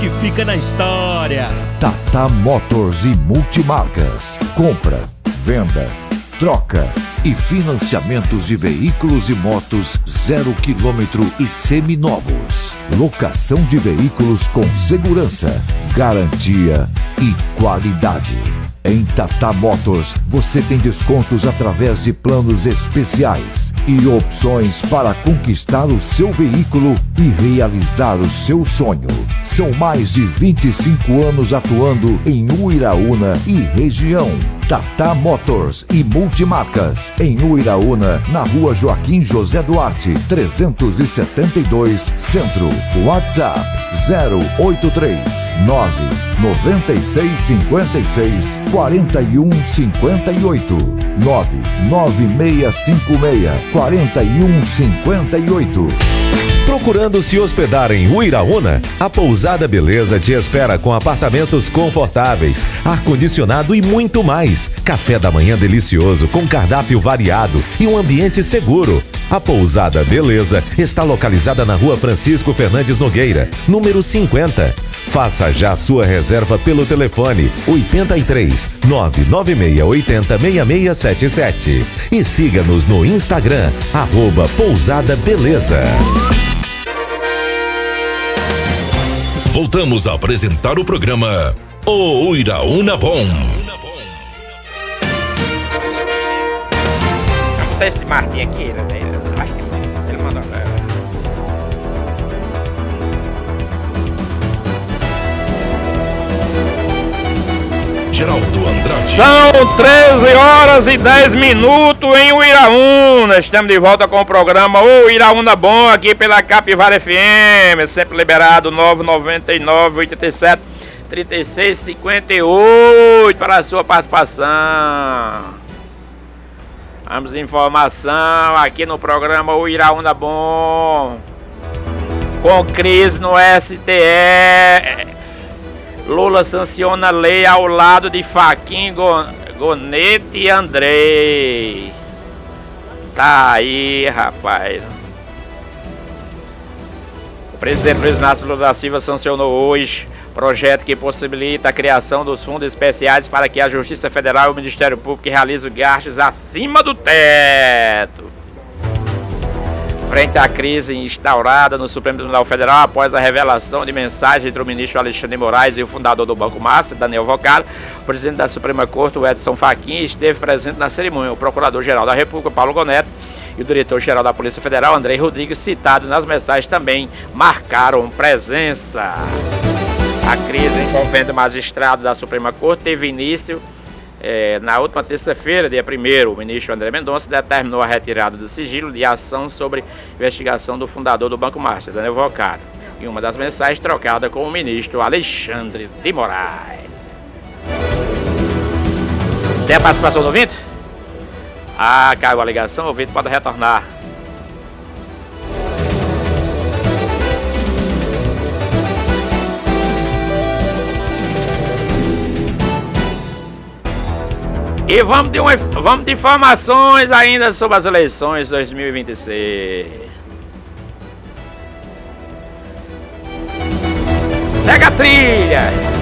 que fica na história. Tata Motors e Multimarcas. Compra, venda, troca e financiamentos de veículos e motos 0 km e seminovos. Locação de veículos com segurança, garantia e qualidade. Em Tata Motors, você tem descontos através de planos especiais e opções para conquistar o seu veículo e realizar o seu sonho. São mais de 25 anos atuando em Uiraúna e região. Tata Motors e Multimarcas, em Uiraúna, na rua Joaquim José Duarte, 372, Centro. WhatsApp 083 996 56 41 58 99656 41 58. Procurando se hospedar em Uiraúna? A Pousada Beleza te espera com apartamentos confortáveis, ar-condicionado e muito mais. Café da manhã delicioso com cardápio variado e um ambiente seguro. A Pousada Beleza está localizada na rua Francisco Fernandes Nogueira, número 50. Faça já a sua reserva pelo telefone 83 99680 6677 e siga-nos no Instagram, @Pousada Beleza. Voltamos a apresentar o programa O Uiraúna Bom. Vamos botar esse Martim aqui, né? Ele mandou. Geraldo Andrade. São 13 horas e 10 minutos em Uiraúna. Estamos de volta com o programa O Uiraúna Bom, aqui pela Capivara FM, sempre liberado 999 87 36 58 para a sua participação. Vamos de informação aqui no programa O Uiraúna Bom. Com crise no STF, Lula sanciona lei ao lado de Fachin, Gonete e Andrei. Tá aí, rapaz. O presidente Luiz Inácio Lula da Silva sancionou hoje projeto que possibilita a criação dos fundos especiais para que a Justiça Federal e o Ministério Público realizem gastos acima do teto. Frente à crise instaurada no Supremo Tribunal Federal após a revelação de mensagem entre o ministro Alexandre de Moraes e o fundador do Banco Master, Daniel Vocaro, o presidente da Suprema Corte, o Edson Fachin, esteve presente na cerimônia. O procurador-geral da República, Paulo Goneto, e o diretor-geral da Polícia Federal, Andrei Rodrigues, citados nas mensagens, também marcaram presença. A crise envolvendo magistrado da Suprema Corte teve início na última terça-feira, dia 1º, o ministro André Mendonça determinou a retirada do sigilo de ação sobre investigação do fundador do Banco Master, Daniel Vocaro, em uma das mensagens trocada com o ministro Alexandre de Moraes. Tem a participação do ouvinte? Caiu a ligação, o ouvinte pode retornar. E vamos de informações ainda sobre as eleições 2026. Segue a trilha.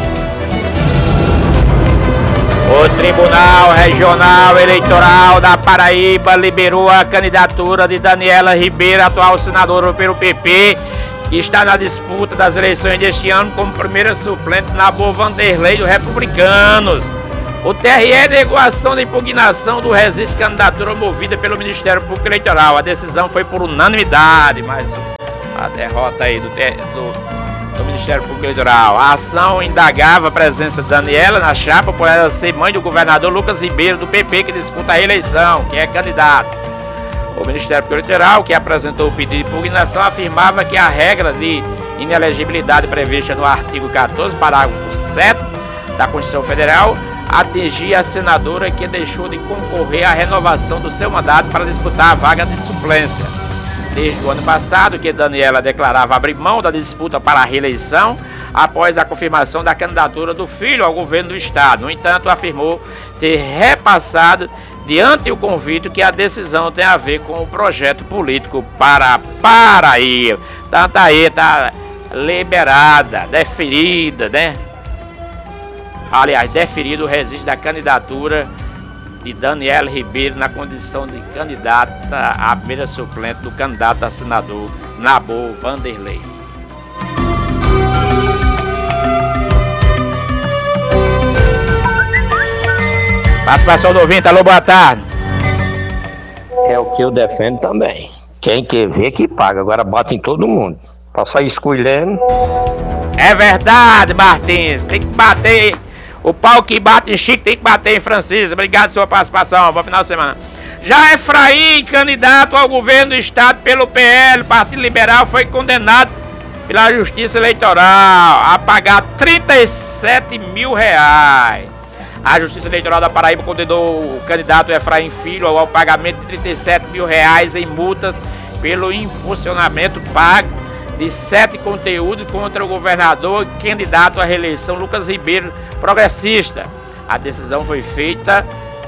O Tribunal Regional Eleitoral da Paraíba liberou a candidatura de Daniela Ribeiro, atual senadora pelo PP, que está na disputa das eleições deste ano como primeira suplente na Boa Vanderlei dos Republicanos. O TRE negou a ação de impugnação do registro de candidatura movida pelo Ministério Público Eleitoral. A decisão foi por unanimidade, mas a derrota aí do Ministério Público Eleitoral. A ação indagava a presença de Daniela na chapa por ela ser mãe do governador Lucas Ribeiro, do PP, que disputa a reeleição, que é candidato. O Ministério Público Eleitoral, que apresentou o pedido de impugnação, afirmava que a regra de inelegibilidade prevista no artigo 14, parágrafo 7 da Constituição Federal, atingia a senadora que deixou de concorrer à renovação do seu mandato para disputar a vaga de suplência. Desde o ano passado, que Daniela declarava abrir mão da disputa para a reeleição após a confirmação da candidatura do filho ao governo do estado. No entanto, afirmou ter repassado diante o convite que a decisão tem a ver com o projeto político para a Paraíba. Tanto aí, tá liberada, deferida, né? Aliás, deferido o registro da candidatura de Daniela Ribeiro na condição de candidata à primeira suplente do candidato a senador Nabor Vanderlei. Participação do ouvinte, alô, boa tarde. É o que eu defendo também. Quem quer ver que paga, agora bota em todo mundo. Pra sair escolhendo. É verdade, Martins, tem que bater. O pau que bate em Chico tem que bater em Francisco. Obrigado pela sua participação, bom final de semana. Já Efraim, candidato ao governo do estado pelo PL, Partido Liberal, foi condenado pela Justiça Eleitoral a pagar R$37 mil. A Justiça Eleitoral da Paraíba condenou o candidato Efraim Filho ao pagamento de R$37 mil em multas pelo impulsionamento pago de 7 conteúdos contra o governador e candidato à reeleição Lucas Ribeiro, progressista. A decisão foi feita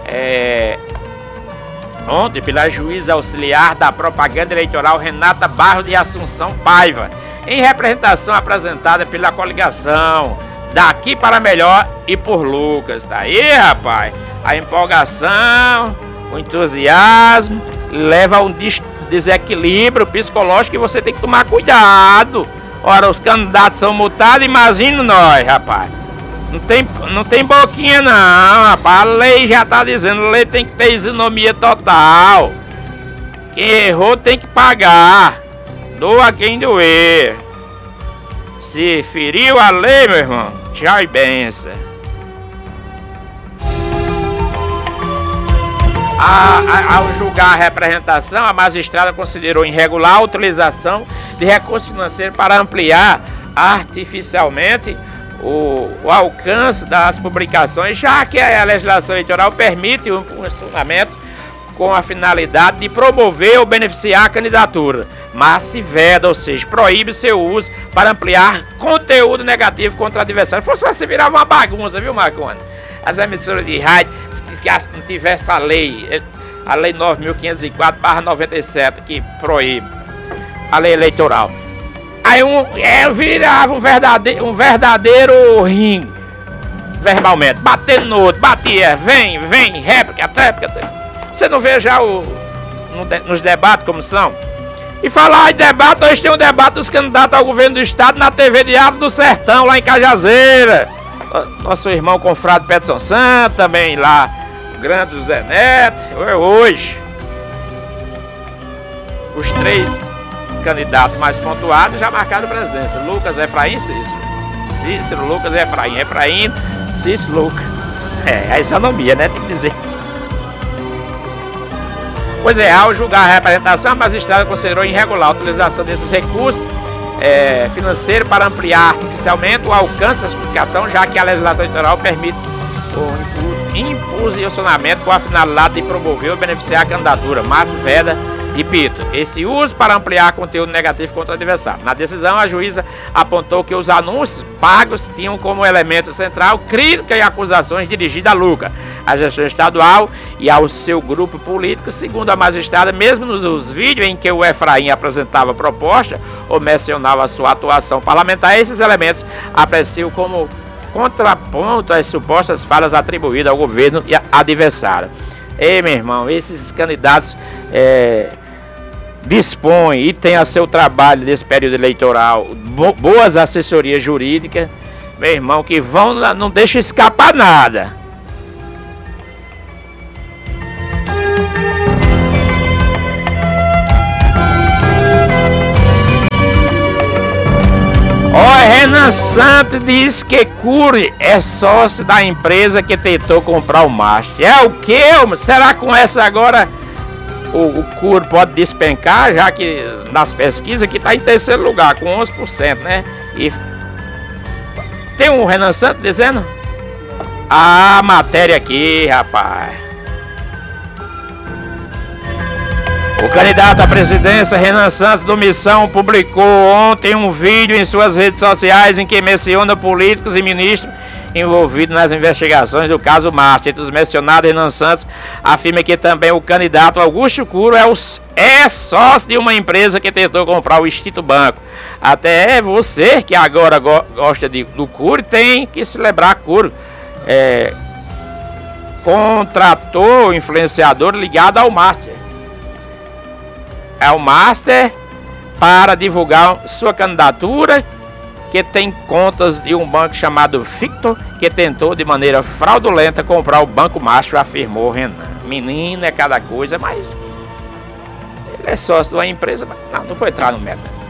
ontem pela juíza auxiliar da propaganda eleitoral Renata Barros de Assunção Paiva, em representação apresentada pela coligação Daqui para Melhor e por Lucas. Tá aí, rapaz, a empolgação, o entusiasmo leva a um desequilíbrio psicológico e você tem que tomar cuidado. Ora, os candidatos são multados, imagina nós, rapaz. Não tem boquinha não, rapaz. A lei já tá dizendo, a lei tem que ter isonomia total. Quem errou tem que pagar. Doa quem doer. Se feriu a lei, meu irmão, tchau e benção. Ao julgar a representação, a magistrada considerou irregular a utilização de recursos financeiros para ampliar artificialmente o alcance das publicações, já que a legislação eleitoral permite o impulsionamento com a finalidade de promover ou beneficiar a candidatura, mas se veda, ou seja, proíbe seu uso para ampliar conteúdo negativo contra o adversário. Fosse assim, virava uma bagunça, viu, Marconi? As emissoras de rádio, que não tivesse a lei 9.504/97, que proíbe a lei eleitoral. Aí virava um verdadeiro ringue, verbalmente, batendo no outro, batia, vem, réplica. Você não vê já nos debates como são? E falar em debate, hoje tem um debate dos candidatos ao governo do estado na TV Diabo do Sertão, lá em Cajazeira. Nosso irmão confrade Pedro Santo, também lá, o grande José Neto, hoje. Os 3 candidatos mais pontuados já marcaram presença: Lucas, Efraim e Cícero. Cícero, Lucas e Efraim. Efraim, Cícero, Lucas. É isonomia, né? Tem que dizer. Pois é, ao julgar a representação, a magistrada considerou irregular a utilização desses recursos financeiros para ampliar artificialmente o alcance da explicação, já que a legislação eleitoral permite o impulsionamento com a finalidade de promover ou beneficiar a candidatura, mas veda, repito, esse uso para ampliar conteúdo negativo contra o adversário. Na decisão, a juíza apontou que os anúncios pagos tinham como elemento central crítica e acusações dirigidas a Lucas, à gestão estadual e ao seu grupo político. Segundo a magistrada, mesmo nos vídeos em que o Efraim apresentava proposta ou mencionava a sua atuação parlamentar, esses elementos apreciam como contraponto às supostas falhas atribuídas ao governo e adversário. Ei, meu irmão, esses candidatos dispõem e têm a seu trabalho nesse período eleitoral boas assessorias jurídicas, meu irmão, que não deixam escapar nada. Renan Santos diz que Cury é sócio da empresa que tentou comprar o Master. É o quê? Será que com essa agora o Cury pode despencar, já que nas pesquisas que está em terceiro lugar, com 11%, né? E tem um Renan Santos dizendo? A matéria aqui, rapaz. O candidato à presidência, Renan Santos do Missão, publicou ontem um vídeo em suas redes sociais em que menciona políticos e ministros envolvido nas investigações do caso Master. Entre os mencionados, Renan Santos afirma que também o candidato Augusto Cury é sócio de uma empresa que tentou comprar o extinto banco. Até você que agora gosta do Cury tem que celebrar Cury. Contratou o influenciador ligado ao Master. É o Master para divulgar sua candidatura, que tem contas de um banco chamado Victor, que tentou de maneira fraudulenta comprar o Banco Master, afirmou Renan. Menino é cada coisa, mas ele é sócio de uma empresa, mas não foi entrar no meta.